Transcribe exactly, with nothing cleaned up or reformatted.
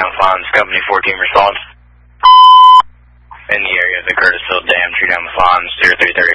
down Fonz, Company fourteen response. In the area of the Curtisville Dam, tree down Fonz, zero three thirty.